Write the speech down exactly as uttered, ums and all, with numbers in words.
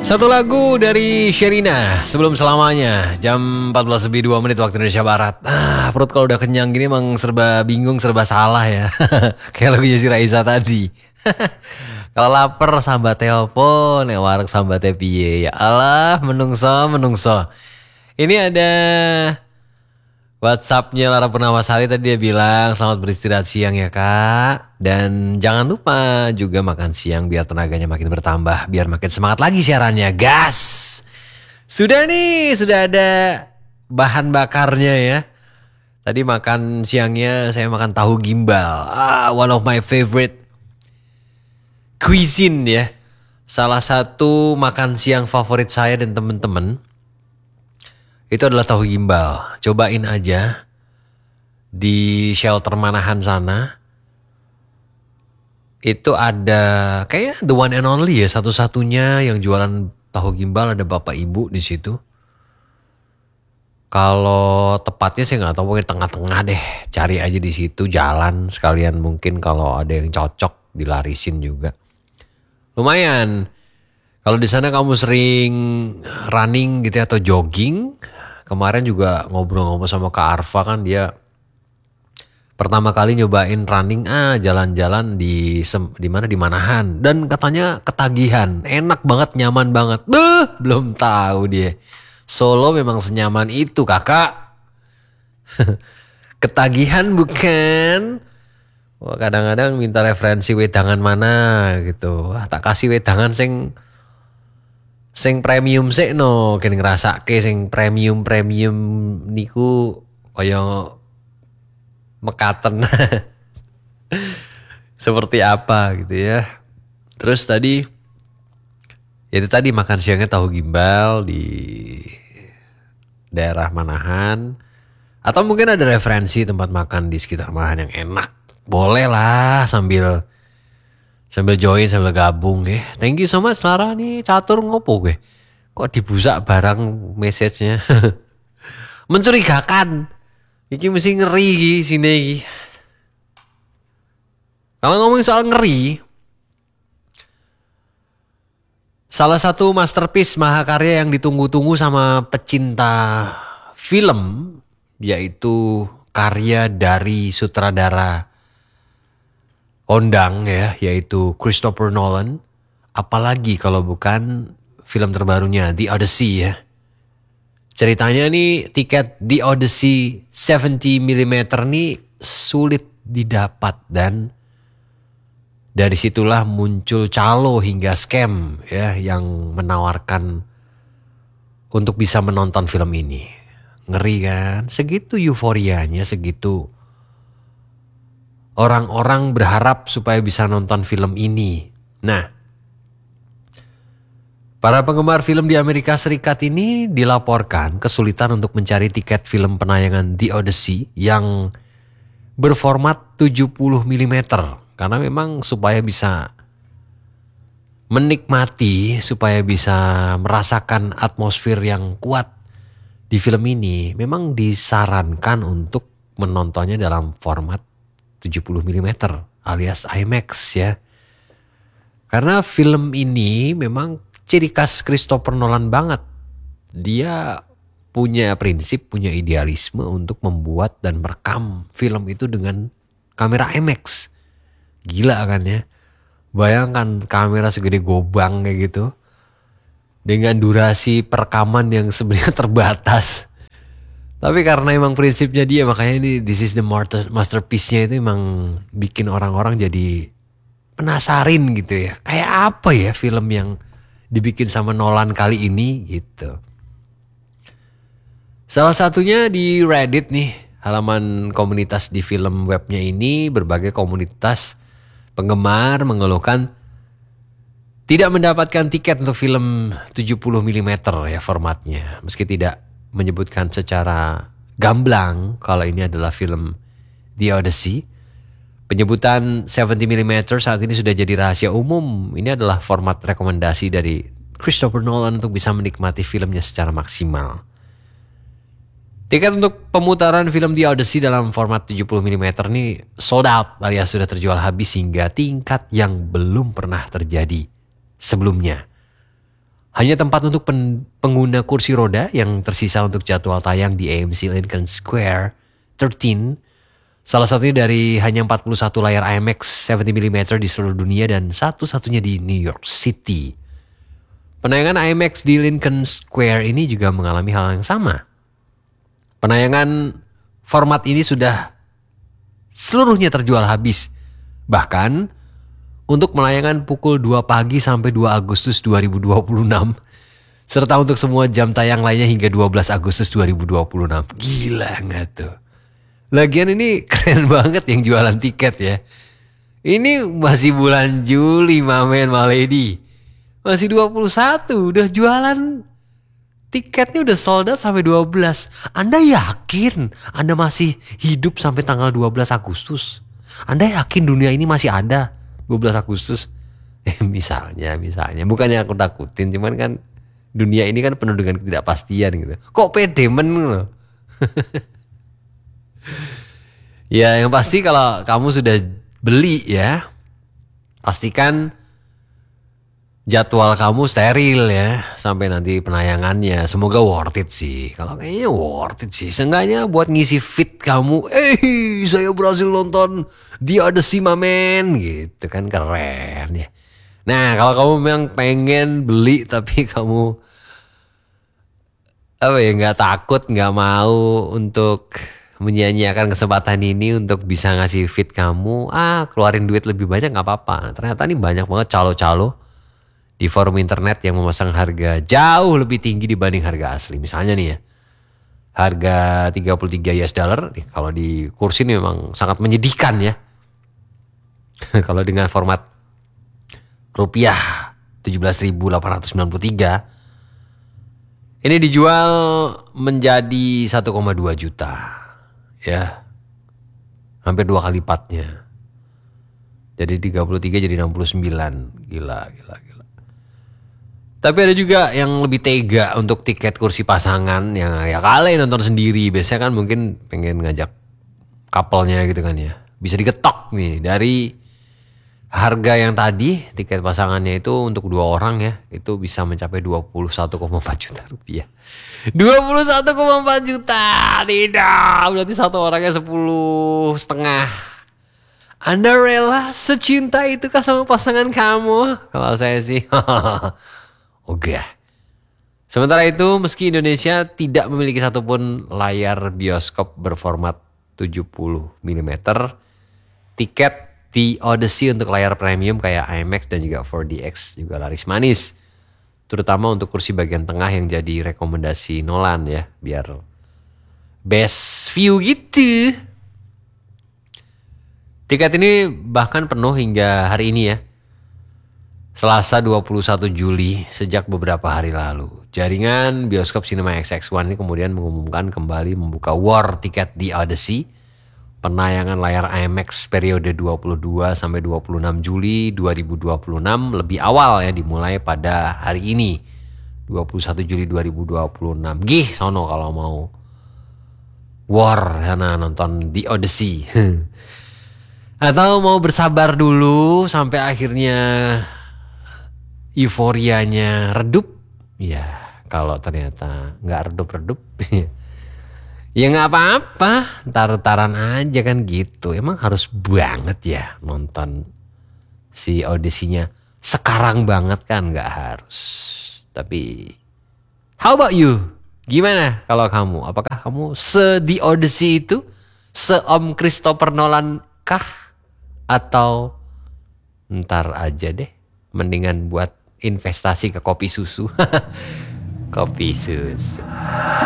Satu lagu dari Sherina sebelum selamanya. Jam empat belas lebih dua menit waktu Indonesia Barat. Ah, perut kalau udah kenyang gini emang serba bingung, serba salah ya. Kayak lagunya si Raisa tadi. Kalau lapar sambat telepon, ya warung sambat piye. Ya Allah, menungso, menungso. Ini ada WhatsAppnya Lara Purnawasari, tadi dia bilang selamat beristirahat siang ya kak. Dan jangan lupa juga makan siang biar tenaganya makin bertambah. Biar makin semangat lagi siarannya. Gas! Sudah nih, sudah ada bahan bakarnya ya. Tadi makan siangnya saya makan tahu gimbal. Ah, one of my favorite cuisine ya. Salah satu makan siang favorit saya dan teman-teman itu adalah tahu gimbal. Cobain aja di shelter Manahan sana. Itu ada kayak the one and only ya, satu-satunya yang jualan tahu gimbal, ada bapak ibu di situ. Kalau tepatnya saya nggak tahu, pokoknya tengah-tengah deh. Cari aja di situ, jalan sekalian, mungkin kalau ada yang cocok dilarisin juga. Lumayan. Kalau di sana kamu sering running gitu ya, atau jogging. Kemarin juga ngobrol-ngobrol sama Kak Arfa, kan dia pertama kali nyobain running ah jalan-jalan di di mana di Manahan, dan katanya ketagihan, enak banget, nyaman banget. Beuh, belum tahu dia. Solo memang senyaman itu, Kakak. Ketagihan bukan? Wah, kadang-kadang minta referensi wedangan mana gitu. Wah, tak kasih wedangan sing sing premium sih no, kene ngrasake sing premium-premium niku kaya mekaten. Seperti apa gitu ya. Terus tadi ya itu tadi makan siangnya tahu gimbal di daerah Manahan, atau mungkin ada referensi tempat makan di sekitar Manahan yang enak. Boleh lah sambil Sambil join, sambil gabung ya. Thank you so much Lara nih, catur ngopo gue. Kok dibusak barang message-nya. Mencurigakan. Iki mesti ngeri iki sini iki. Kalau ngomongin soal ngeri, salah satu masterpiece mahakarya yang ditunggu-tunggu sama pecinta film, yaitu karya dari sutradara kondang ya, yaitu Christopher Nolan. Apalagi kalau bukan film terbarunya The Odyssey ya. Ceritanya nih, tiket The Odyssey tujuh puluh milimeter nih sulit didapat, dan dari situlah muncul calo hingga scam ya yang menawarkan untuk bisa menonton film ini. Ngeri kan? Segitu euforianya, segitu orang-orang berharap supaya bisa nonton film ini. Nah, para penggemar film di Amerika Serikat ini dilaporkan kesulitan untuk mencari tiket film penayangan The Odyssey yang berformat tujuh puluh milimeter. Karena memang supaya bisa menikmati, supaya bisa merasakan atmosfer yang kuat di film ini, memang disarankan untuk menontonnya dalam format tujuh puluh milimeter alias IMAX ya. Karena film ini memang ciri khas Christopher Nolan banget. Dia punya prinsip, punya idealisme untuk membuat dan merekam film itu dengan kamera IMAX. Gila kan ya. Bayangkan kamera segede gobang kayak gitu, dengan durasi perekaman yang sebenarnya terbatas. Tapi karena emang prinsipnya dia, makanya ini this is the masterpiece-nya itu emang bikin orang-orang jadi penasarin gitu ya. Kayak apa ya film yang dibikin sama Nolan kali ini gitu. Salah satunya di Reddit nih, halaman komunitas di film webnya ini, berbagai komunitas penggemar mengeluhkan tidak mendapatkan tiket untuk film tujuh puluh milimeter ya formatnya. Meski tidak menyebutkan secara gamblang kalau ini adalah film The Odyssey, penyebutan tujuh puluh milimeter saat ini sudah jadi rahasia umum. Ini adalah format rekomendasi dari Christopher Nolan untuk bisa menikmati filmnya secara maksimal. Tiket untuk pemutaran film The Odyssey dalam format tujuh puluh milimeter ini sold out alias sudah terjual habis hingga tingkat yang belum pernah terjadi sebelumnya. Hanya tempat untuk pen- pengguna kursi roda yang tersisa untuk jadwal tayang di A M C Lincoln Square tiga belas. Salah satunya dari hanya empat puluh satu layar IMAX tujuh puluh milimeter di seluruh dunia dan satu-satunya di New York City. Penayangan IMAX di Lincoln Square ini juga mengalami hal yang sama. Penayangan format ini sudah seluruhnya terjual habis. Bahkan untuk penayangan pukul dua pagi sampai dua Agustus dua ribu dua puluh enam. Serta untuk semua jam tayang lainnya hingga dua belas Agustus dua ribu dua puluh enam. Gila nggak tuh? Lagian ini keren banget yang jualan tiket ya. Ini masih bulan Juli, mamen, my lady. Masih dua puluh satu, udah jualan tiketnya udah sold out sampai dua belas. Anda yakin Anda masih hidup sampai tanggal dua belas Agustus? Anda yakin dunia ini masih ada dua belas Agustus? Eh, misalnya, misalnya. Bukannya aku takutin, cuman kan dunia ini kan penuh dengan ketidakpastian gitu. Kok pede men loh? Ya yang pasti kalau kamu sudah beli ya, pastikan jadwal kamu steril ya sampai nanti penayangannya. Semoga worth it sih. Kalau kayaknya worth it sih. Seenggaknya buat ngisi fit kamu. Eh, saya berhasil nonton The Odyssey, my man. Gitu kan keren ya. Nah kalau kamu memang pengen beli tapi kamu apa ya nggak takut, nggak mau untuk menyia-nyiakan kesempatan ini untuk bisa ngasih fit kamu, ah keluarin duit lebih banyak nggak apa-apa. Ternyata ini banyak banget calo-calo di forum internet yang memasang harga jauh lebih tinggi dibanding harga asli. Misalnya nih ya, harga tiga puluh tiga U S dollar, kalau di kursi ini memang sangat menyedihkan ya. Kalau dengan format rupiah tujuh belas ribu delapan ratus sembilan puluh tiga, ini dijual menjadi satu koma dua juta. Ya, hampir dua kali lipatnya. Jadi tiga puluh tiga jadi enam puluh sembilan. Gila, gila, gila. Tapi ada juga yang lebih tega untuk tiket kursi pasangan yang ya kalian nonton sendiri. Biasanya kan mungkin pengen ngajak couple-nya gitu kan ya. Bisa digetok nih dari harga yang tadi tiket pasangannya itu untuk dua orang ya. Itu bisa mencapai dua puluh satu koma empat juta rupiah. dua puluh satu koma empat juta. Tidak, berarti satu orangnya sepuluh setengah. Anda rela secinta itu kah sama pasangan kamu? Kalau saya sih oke. Sementara itu meski Indonesia tidak memiliki satupun layar bioskop berformat tujuh puluh milimeter, tiket The Odyssey untuk layar premium kayak IMAX dan juga four D X juga laris manis. Terutama untuk kursi bagian tengah yang jadi rekomendasi Nolan ya. Biar best view gitu. Tiket ini bahkan penuh hingga hari ini ya. Selasa dua puluh satu Juli sejak beberapa hari lalu. Jaringan bioskop Cinema X X one ini kemudian mengumumkan kembali membuka war tiket The Odyssey. Penayangan layar IMAX periode dua puluh dua sampai dua puluh enam Juli dua ribu dua puluh enam lebih awal ya dimulai pada hari ini dua puluh satu Juli dua ribu dua puluh enam. Gih sono kalau mau war sana nonton The Odyssey. Atau mau bersabar dulu sampai akhirnya euforianya redup. Ya kalau ternyata nggak redup-redup ya nggak apa-apa, tar-taran aja kan gitu. Emang harus banget ya nonton si audisinya sekarang banget kan? Nggak harus. Tapi how about you? Gimana kalau kamu? Apakah kamu se-The Odyssey itu? Se-Om Christopher Nolan kah? Atau ntar aja deh, mendingan buat investasi ke kopi susu. Kopi susu.